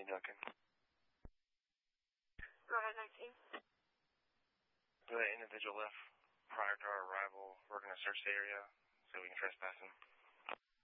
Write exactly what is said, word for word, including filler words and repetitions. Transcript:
Duncan. Route nineteen. The individual left prior to our arrival. We're going to search the area so we can trespass him.